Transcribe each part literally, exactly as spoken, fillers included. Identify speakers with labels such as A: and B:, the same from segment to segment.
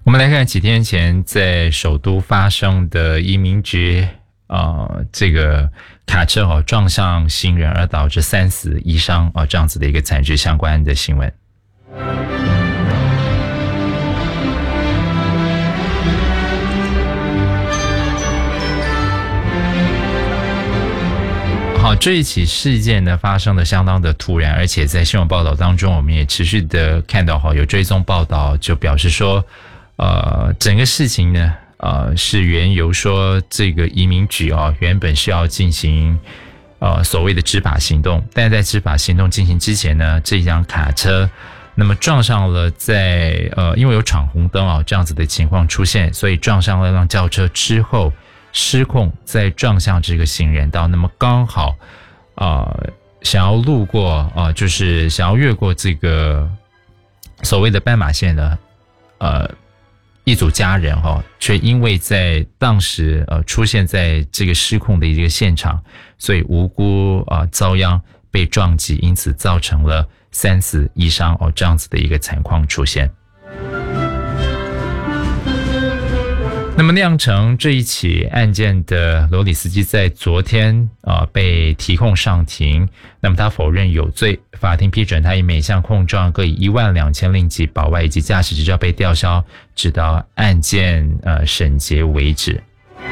A: 我们来看几天前在首都发生的移民局呃这个卡车哦撞上行人而导致三死一伤哦这样子的一个惨剧相关的新闻。好，这一起事件呢发生的相当的突然，而且在新闻报道当中我们也持续的看到哈有追踪报道就表示说呃整个事情呢呃是缘由说这个移民局啊、哦、原本是要进行呃所谓的执法行动，但在执法行动进行之前呢，这辆卡车那么撞上了在呃因为有闯红灯啊、哦、这样子的情况出现，所以撞上了辆轿车之后失控，再撞向这个行人道，那么刚好呃想要路过呃就是想要越过这个所谓的斑马线的呃一组家人哦，却因为在当时呃出现在这个失控的一个现场，所以无辜啊、呃、遭殃被撞击，因此造成了三死一伤哦这样子的一个惨况出现。那么酿成这一起案件的罗里斯基在昨天呃被提控上庭，那么他否认有罪，法庭批准他以每项控状各以一万两千令吉保外以及驾驶执照被吊销，直到案件呃审结为止。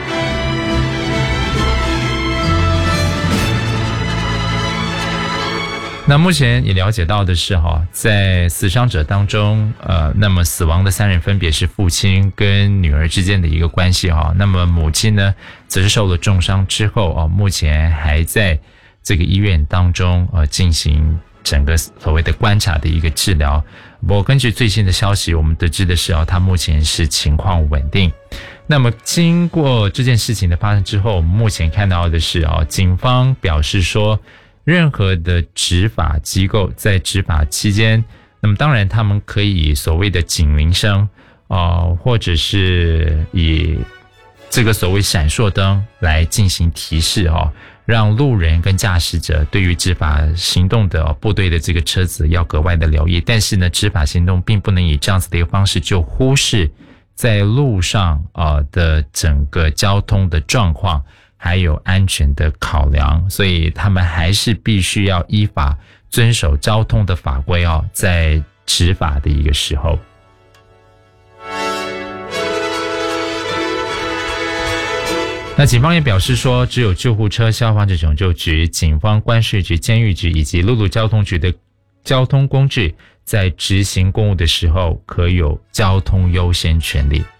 A: 那目前也了解到的是哈，在死伤者当中，呃，那么死亡的三人分别是父亲跟女儿之间的一个关系哈。那么母亲呢，则是受了重伤之后啊，目前还在这个医院当中呃进行整个所谓的观察的一个治疗。不过根据最新的消息，我们得知的是啊，他目前是情况稳定。那么经过这件事情的发生之后，我们目前看到的是啊，警方表示说，任何的执法机构在执法期间，那么当然他们可以所谓的警铃声呃，或者是以这个所谓闪烁灯来进行提示哦，让路人跟驾驶者对于执法行动的、哦、部队的这个车子要格外的留意。但是呢，执法行动并不能以这样子的一个方式就忽视在路上呃的整个交通的状况还有安全的考量，所以他们还是必须要依法遵守交通的法规哦，在执法的一个时候。那警方也表示说，只有救护车、消防局拯救局、警方关税局、监狱局以及陆路交通局的交通工具在执行公务的时候可有交通优先权利。